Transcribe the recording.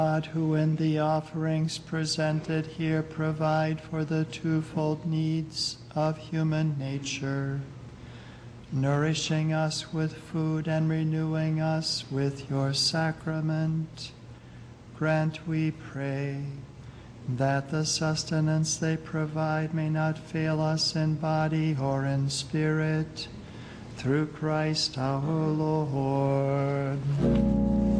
God, who in the offerings presented here provide for the twofold needs of human nature, nourishing us with food and renewing us with your sacrament, grant, we pray, that the sustenance they provide may not fail us in body or in spirit, through Christ our Lord.